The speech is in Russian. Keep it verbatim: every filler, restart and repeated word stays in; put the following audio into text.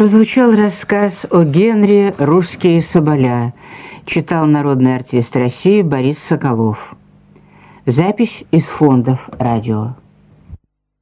Прозвучал рассказ о Генри «Русские соболя». Читал народный артист России Борис Соколов. Запись из фондов радио.